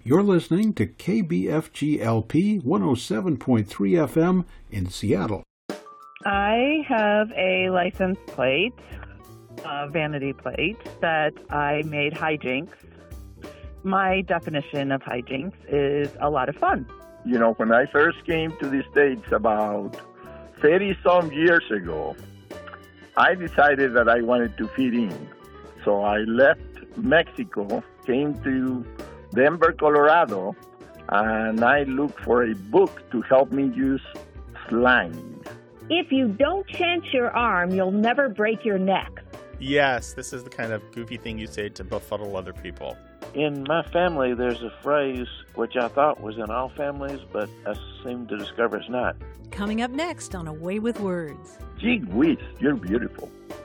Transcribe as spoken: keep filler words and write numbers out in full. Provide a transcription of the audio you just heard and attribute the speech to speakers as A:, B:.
A: You're listening to K B F G L P one oh seven point three F M in Seattle.
B: I have a license plate, a vanity plate, that I made hijinks. My definition of hijinks is a lot of fun.
C: You know, when I first came to the States about thirty-some years ago, I decided that I wanted to fit in. So I left Mexico, came to Denver, Colorado, and I looked for a book to help me use slang.
D: If you don't chance your arm, you'll never break your neck.
E: Yes, this is the kind of goofy thing you say to befuddle other people.
F: In my family, there's a phrase which I thought was in all families, but I seem to discover it's not.
G: Coming up next on A Way with Words.
C: Gee whiz, you're beautiful.